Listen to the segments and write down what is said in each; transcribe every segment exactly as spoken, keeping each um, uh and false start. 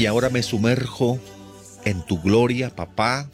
Y ahora me sumerjo en tu gloria, papá.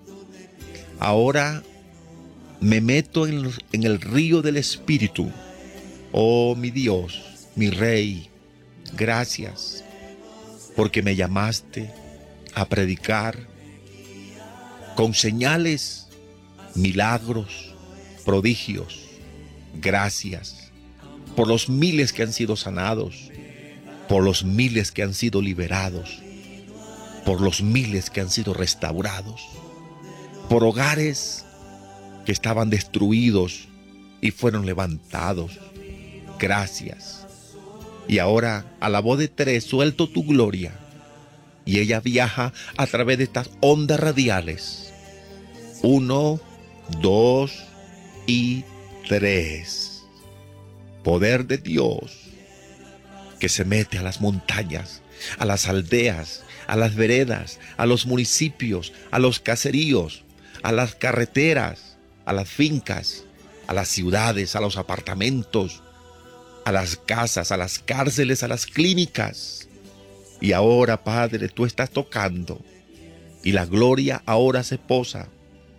Ahora me meto en, en el río del Espíritu. Oh, mi Dios, mi Rey, gracias, porque me llamaste a predicar con señales, milagros, prodigios. Gracias por los miles que han sido sanados, por los miles que han sido liberados, por los miles que han sido restaurados, por hogares que estaban destruidos y fueron levantados. Gracias. Y ahora, a la voz de tres, suelto tu gloria, y ella viaja a través de estas ondas radiales. Uno, dos y tres. Poder de Dios que se mete a las montañas, a las aldeas, a las veredas, a los municipios, a los caseríos, a las carreteras, a las fincas, a las ciudades, a los apartamentos, a las casas, a las cárceles, a las clínicas. Y ahora, Padre, tú estás tocando, y la gloria ahora se posa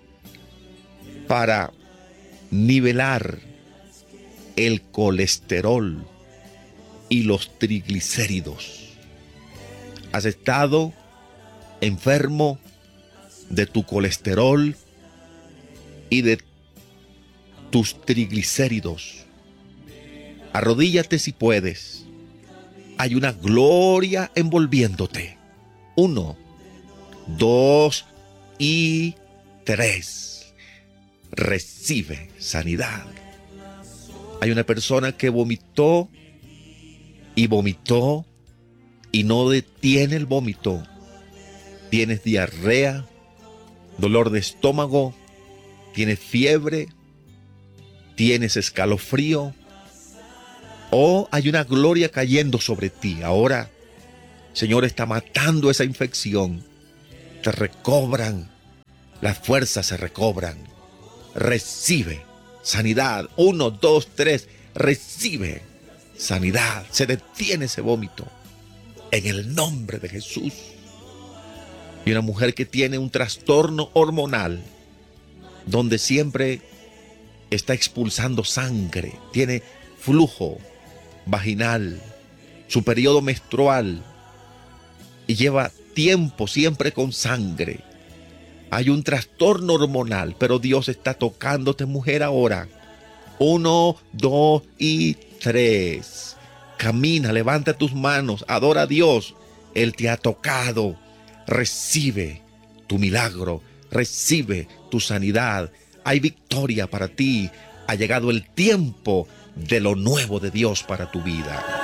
para nivelar el colesterol y los triglicéridos. Has estado enfermo de tu colesterol y de tus triglicéridos. Arrodíllate si puedes. Hay una gloria envolviéndote. Uno, dos y tres. Recibe sanidad. Hay una persona que vomitó y vomitó y no detiene el vómito. Tienes diarrea, dolor de estómago, tienes fiebre, tienes escalofrío, o hay una gloria cayendo sobre ti. Ahora, Señor, está matando esa infección. Te recobran, las fuerzas se recobran. Recibe sanidad. Uno, dos, tres. Recibe sanidad. Se detiene ese vómito en el nombre de Jesús. Y una mujer que tiene un trastorno hormonal, donde siempre está expulsando sangre, tiene flujo vaginal, su periodo menstrual, y lleva tiempo siempre con sangre. Hay un trastorno hormonal, pero Dios está tocándote, mujer, ahora. Uno, dos y tres. Camina, levanta tus manos, adora a Dios. Él te ha tocado. Recibe tu milagro, recibe tu sanidad. Hay victoria para ti. Ha llegado el tiempo de lo nuevo de Dios para tu vida.